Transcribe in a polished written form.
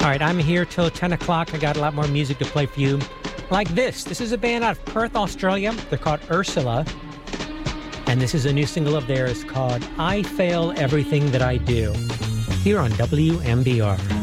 right, I'm here till 10 o'clock. I got a lot more music to play for you. Like this. This is a band out of Perth, Australia. They're called Ursula. And this is a new single of theirs called I Fail Everything That I Do. Here on WMBR.